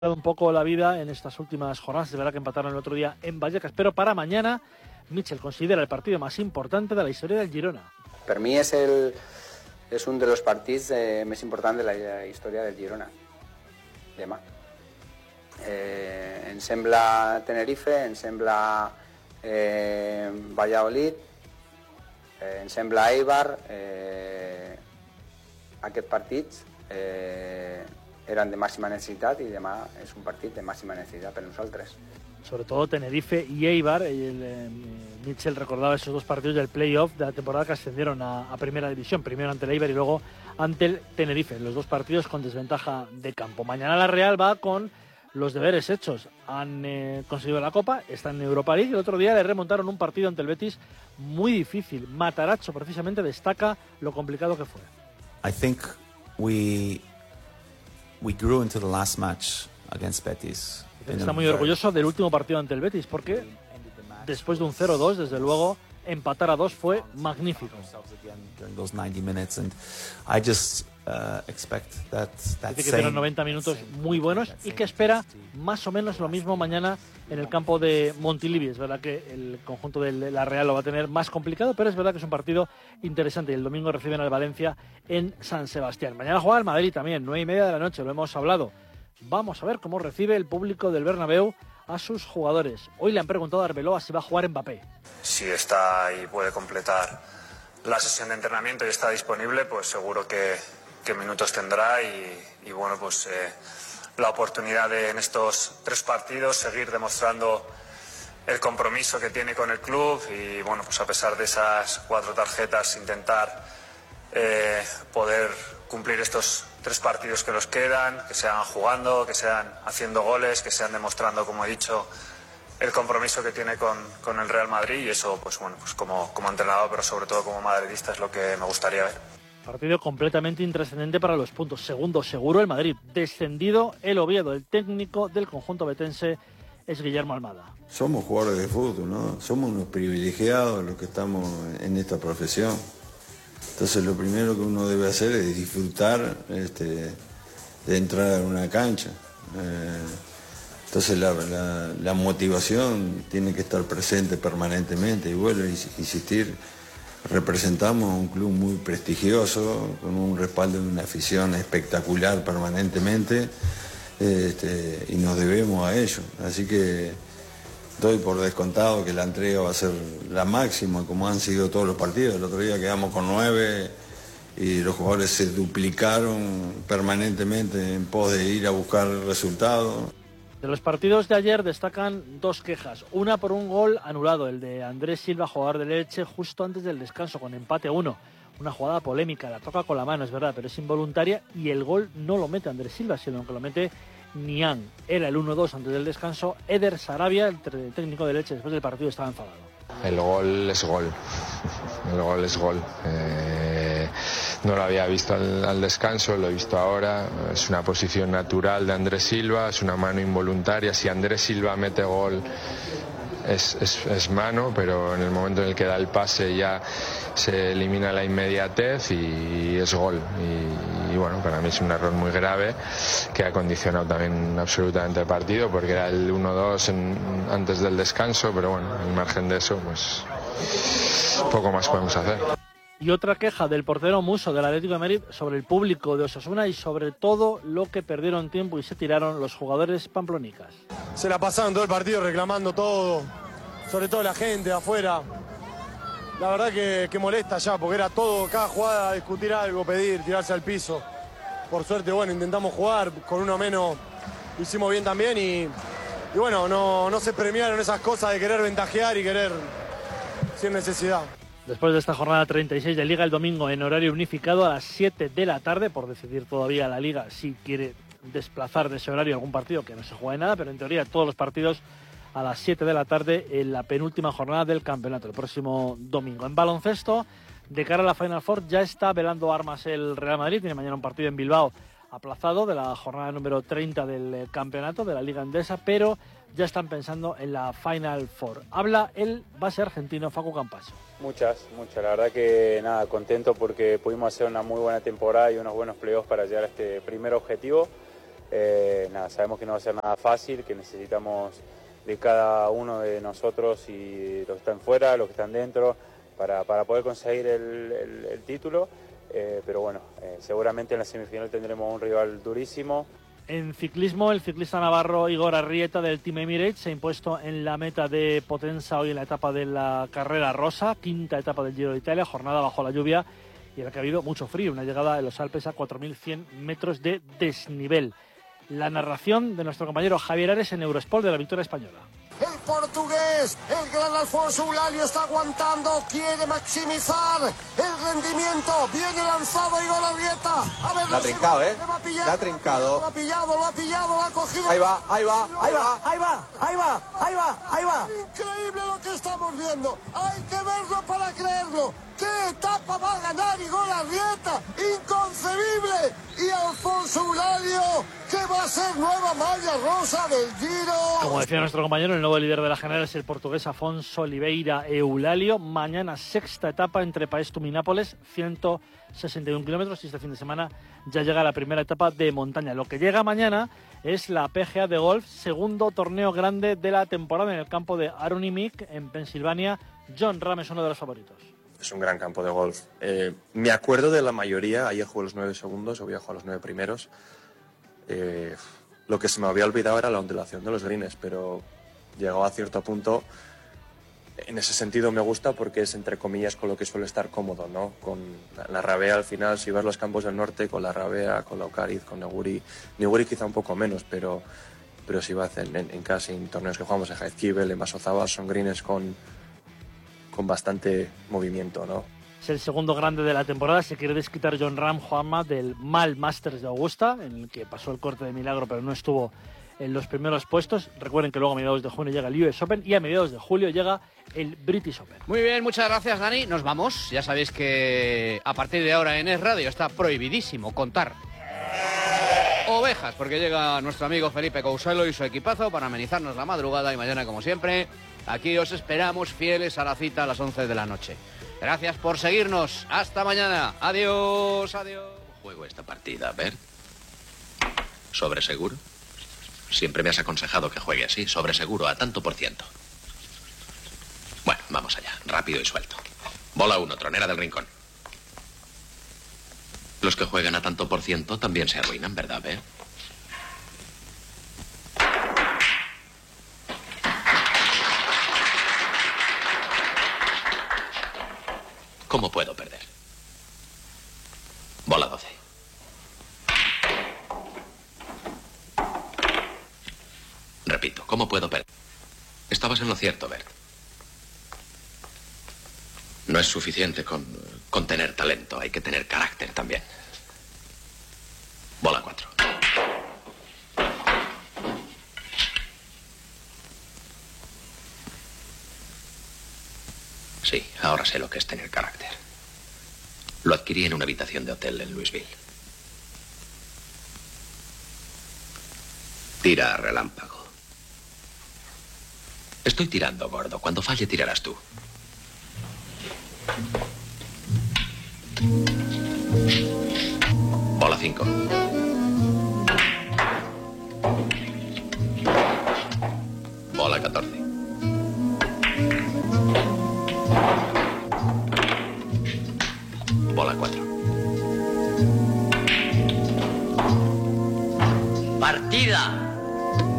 un poco la vida en estas últimas jornadas. Es verdad que empataron el otro día en Vallecas, pero para mañana Mitchell considera el partido más importante de la historia del Girona. Per mi és un dels partits més importants de la història del Girona, demà. Em sembla Tenerife, em sembla Valladolid, em sembla Eibar. Aquests partits eren de màxima necessitat i demà és un partit de màxima necessitat per nosaltres. Sobre todo Tenerife y Eibar. Mitchell recordaba esos dos partidos del playoff de la temporada que ascendieron a Primera División, primero ante el Eibar y luego ante el Tenerife, los dos partidos con desventaja de campo. Mañana la Real va con los deberes hechos. Han conseguido la Copa, están en Europa League y el otro día le remontaron un partido ante el Betis muy difícil. Matarazzo precisamente destaca lo complicado que fue. I think we grew into the last match against Betis. Está muy orgulloso del último partido ante el Betis porque después de un 0-2, desde luego, empatar a 2 fue magnífico. Dice que fueron 90 minutos muy buenos y que espera más o menos lo mismo mañana en el campo de Montilivi. Es verdad que el conjunto de la Real lo va a tener más complicado, pero es verdad que es un partido interesante y el domingo reciben al Valencia en San Sebastián. Mañana juega el Madrid también, 9:30 de la noche, lo hemos hablado. Vamos a ver cómo recibe el público del Bernabéu a sus jugadores. Hoy le han preguntado a Arbeloa si va a jugar Mbappé. Si está y puede completar la sesión de entrenamiento y está disponible, pues seguro que minutos tendrá y bueno, pues la oportunidad de en estos 3 partidos seguir demostrando el compromiso que tiene con el club y bueno, pues a pesar de esas 4 tarjetas intentar poder cumplir estos 3 partidos que nos quedan, que sean jugando, que sean haciendo goles, que sean demostrando, como he dicho, el compromiso que tiene con el Real Madrid y eso, pues bueno, pues como entrenador, pero sobre todo como madridista es lo que me gustaría ver. Partido completamente intrascendente para los puntos. Segundo seguro el Madrid. Descendido el Oviedo. El técnico del conjunto betense es Guillermo Almada. Somos jugadores de fútbol, ¿no? Somos unos privilegiados los que estamos en esta profesión. Entonces lo primero que uno debe hacer es disfrutar de entrar a una cancha. Entonces la motivación tiene que estar presente permanentemente y vuelvo a insistir, representamos a un club muy prestigioso, con un respaldo de una afición espectacular permanentemente y nos debemos a ello. Así que doy por descontado que la entrega va a ser la máxima, como han sido todos los partidos. El otro día quedamos con 9 y los jugadores se duplicaron permanentemente en pos de ir a buscar resultados. De los partidos de ayer destacan 2 quejas. Una por un gol anulado, el de Andrés Silva, jugador de Elche, justo antes del descanso, con empate 1. Una jugada polémica, la toca con la mano, es verdad, pero es involuntaria y el gol no lo mete Andrés Silva, sino que lo mete Niang. Era el 1-2 antes del descanso. Eder Sarabia, el técnico de Elche, después del partido estaba enfadado. El gol es gol. El gol es gol. No lo había visto al descanso, lo he visto ahora. Es una posición natural de Andrés Silva, es una mano involuntaria. Si Andrés Silva mete gol es mano, pero en el momento en el que da el pase ya se elimina la inmediatez y es gol. Y bueno, para mí es un error muy grave que ha condicionado también absolutamente el partido, porque era el 1-2 antes del descanso, pero bueno, al margen de eso, pues poco más podemos hacer. Y otra queja del portero Musso del Atlético de Madrid sobre el público de Osasuna y sobre todo lo que perdieron tiempo y se tiraron los jugadores pamplonicas. Se la pasaron todo el partido reclamando todo, sobre todo la gente de afuera. La verdad que molesta ya, porque era todo, cada jugada, discutir algo, pedir, tirarse al piso. Por suerte, bueno, intentamos jugar, con uno menos lo hicimos bien también y bueno, no se premiaron esas cosas de querer ventajear y querer sin necesidad. Después de esta jornada 36 de Liga, el domingo en horario unificado a las 7 de la tarde, por decidir todavía la Liga si quiere desplazar de ese horario algún partido que no se juegue nada, pero en teoría todos los partidos a las 7 de la tarde en la penúltima jornada del campeonato, el próximo domingo. En baloncesto, de cara a la Final Four, ya está velando armas el Real Madrid. Tiene mañana un partido en Bilbao aplazado de la jornada número 30 del campeonato de la Liga Endesa, pero ya están pensando en la Final Four. Habla el base argentino Facu Campaso. Muchas, la verdad que nada, contento porque pudimos hacer una muy buena temporada y unos buenos playoffs para llegar a este primer objetivo. Sabemos que no va a ser nada fácil, que necesitamos de cada uno de nosotros y los que están fuera, los que están dentro, para poder conseguir el título. Pero bueno, seguramente en la semifinal tendremos un rival durísimo. En ciclismo, el ciclista navarro Igor Arrieta del Team Emirates se ha impuesto en la meta de Potenza hoy en la etapa de la carrera rosa, quinta etapa del Giro de Italia, jornada bajo la lluvia y en la que ha habido mucho frío, una llegada en los Alpes a 4.100 metros de desnivel. La narración de nuestro compañero Javier Ares en Eurosport de la victoria española. El portugués, el gran Alfonso Eulálio está aguantando, quiere maximizar el rendimiento, viene lanzado Igor Arrieta. A ver, la ha trincado, la ha trincado. Lo ha pillado, lo ha cogido. Ahí va. Increíble lo que estamos viendo, hay que verlo para creerlo. ¿Qué etapa va a ganar Igor Arrieta? ¡Inconcebible! Y Alfonso Eulálio, que va a ser nueva malla rosa del Giro. Como decía nuestro compañero, el nuevo líder de la general es el portugués Afonso Oliveira Eulálio. Mañana sexta etapa entre Paestum y Nápoles, 161 kilómetros, y este fin de semana ya llega la primera etapa de montaña. Lo que llega mañana es la PGA de golf, segundo torneo grande de la temporada en el campo de Aronimink, en Pensilvania. Jon Rahm es uno de los favoritos. Es un gran campo de golf. Me acuerdo de la mayoría. Ayer jugué los 9 segundos, hoy voy a jugar los 9 primeros. Lo que se me había olvidado era la ondulación de los greens, pero llegado a cierto punto, en ese sentido me gusta porque es, entre comillas, con lo que suele estar cómodo, ¿no? Con la Rabea, al final, si ves los campos del norte, con la Rabea, con la Ocariz, con Neguri quizá un poco menos, pero si vas en casi en torneos que jugamos en Jaizkibel, en Masozabal, son greens con bastante movimiento, ¿no? Es el segundo grande de la temporada. Se quiere desquitar Jon Rahm, Juanma, del mal Masters de Augusta, en el que pasó el corte de milagro pero no estuvo en los primeros puestos. Recuerden que luego a mediados de junio llega el US Open y a mediados de julio llega el British Open. Muy bien, muchas gracias, Dani. Nos vamos. Ya sabéis que a partir de ahora en Es Radio está prohibidísimo contar ovejas, porque llega nuestro amigo Felipe Couselo y su equipazo para amenizarnos la madrugada, y mañana, como siempre, aquí os esperamos fieles a la cita a las 11 de la noche. Gracias por seguirnos. Hasta mañana. Adiós, adiós. Juego esta partida, Bert. ¿Sobre seguro? Siempre me has aconsejado que juegue así, sobre seguro, a tanto por ciento. Bueno, vamos allá, rápido y suelto. Bola 1, tronera del rincón. Los que juegan a tanto por ciento también se arruinan, ¿verdad, Bert? ¿Cómo puedo perder? Bola 12. Repito, ¿cómo puedo perder? Estabas en lo cierto, Bert. No es suficiente con tener talento, hay que tener carácter también. Bola 4. Sí, ahora sé lo que es tener carácter. Lo adquirí en una habitación de hotel en Louisville. Tira a relámpago. Estoy tirando, gordo. Cuando falle, tirarás tú. Bola 5. Bola 14.